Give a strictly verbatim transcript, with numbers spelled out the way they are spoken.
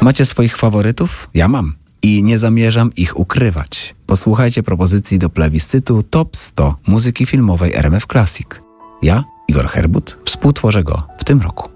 Macie swoich faworytów? Ja mam. I nie zamierzam ich ukrywać. Posłuchajcie propozycji do plebiscytu Top sto muzyki filmowej R M F Classic. Ja, Igor Herbut, współtworzę go w tym roku.